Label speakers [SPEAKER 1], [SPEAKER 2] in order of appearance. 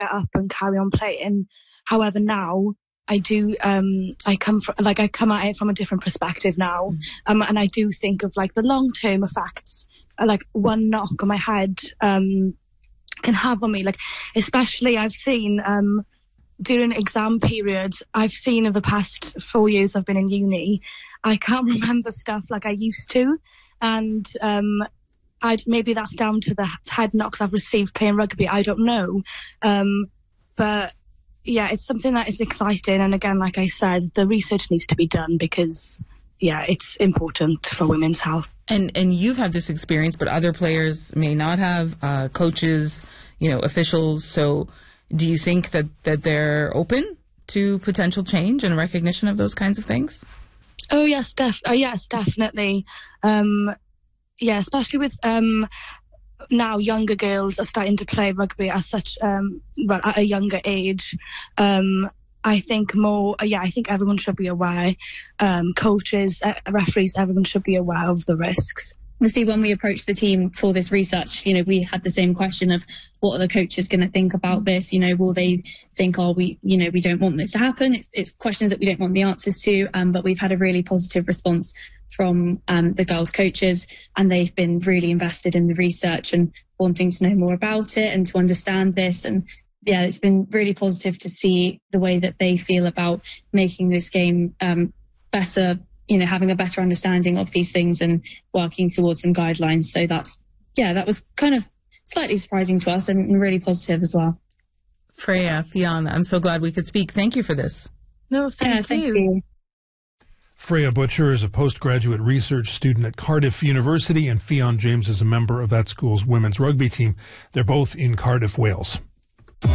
[SPEAKER 1] up and carry on playing. However, now I do, I come at it from a different perspective now. And I do think of like the long-term effects, like one knock on my head, can have on me. Like, especially I've seen, during exam periods, I've seen of the past 4 years I've been in uni, I can't remember stuff like I used to. And, maybe that's down to the head knocks I've received playing rugby. I don't know. But yeah, it's something that is exciting. And again, like I said, the research needs to be done because, yeah, it's important for women's health.
[SPEAKER 2] And you've had this experience, but other players may not have, coaches, officials. So do you think that they're open to potential change and recognition of those kinds of things?
[SPEAKER 1] Oh, yes, yes, definitely. Yeah, especially with now younger girls are starting to play rugby at such at a younger age. I think I think everyone should be aware. Coaches, referees, everyone should be aware of the risks.
[SPEAKER 3] Obviously, when we approached the team for this research, we had the same question of what are the coaches going to think about this? Will they think, we don't want this to happen? It's questions that we don't want the answers to. But we've had a really positive response from the girls' coaches, and they've been really invested in the research and wanting to know more about it and to understand this. And yeah, it's been really positive to see the way that they feel about making this game better. Having a better understanding of these things and working towards some guidelines. So that was kind of slightly surprising to us and really positive as well.
[SPEAKER 2] Freya, Fionn, I'm so glad we could speak. Thank you for this.
[SPEAKER 1] No, thank you.
[SPEAKER 4] Freya Butcher is a postgraduate research student at Cardiff University, and Fionn James is a member of that school's women's rugby team. They're both in Cardiff, Wales.